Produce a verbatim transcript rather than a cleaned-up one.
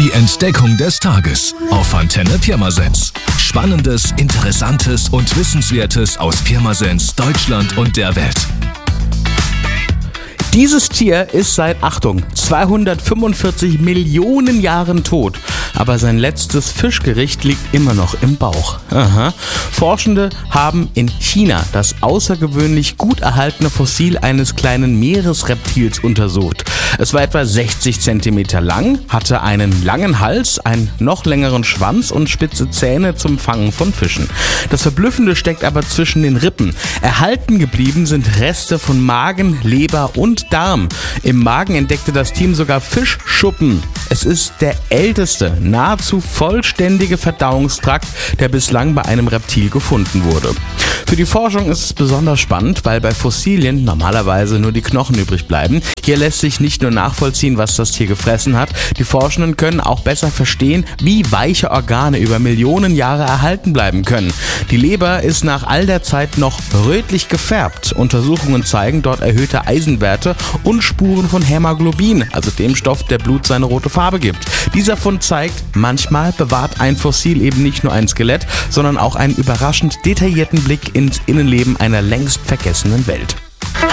Die Entdeckung des Tages auf Antenne Pirmasens. Spannendes, Interessantes und Wissenswertes aus Pirmasens, Deutschland und der Welt. Dieses Tier ist seit, Achtung, zweihundertfünfundvierzig Millionen Jahren tot, aber sein letztes Fischgericht liegt immer noch im Bauch. Aha. Forschende haben in China das außergewöhnlich gut erhaltene Fossil eines kleinen Meeresreptils untersucht. Es war etwa sechzig Zentimeter lang, hatte einen langen Hals, einen noch längeren Schwanz und spitze Zähne zum Fangen von Fischen. Das Verblüffende steckt aber zwischen den Rippen. Erhalten geblieben sind Reste von Magen, Leber und Darm. Im Magen entdeckte das Team sogar Fischschuppen. Es ist der älteste, nahezu vollständige Verdauungstrakt, der bislang bei einem Reptil gefunden wurde. Für die Forschung ist es besonders spannend, weil bei Fossilien normalerweise nur die Knochen übrig bleiben. Hier lässt sich nicht nur nachvollziehen, was das Tier gefressen hat, die Forschenden können auch besser verstehen, wie weiche Organe über Millionen Jahre erhalten bleiben können. Die Leber ist nach all der Zeit noch rötlich gefärbt. Untersuchungen zeigen dort erhöhte Eisenwerte und Spuren von Hämoglobin, also dem Stoff, der Blut seine rote Farbe gibt. Dieser Fund zeigt, manchmal bewahrt ein Fossil eben nicht nur ein Skelett, sondern auch einen überraschend detaillierten Blick ins Innenleben einer längst vergessenen Welt.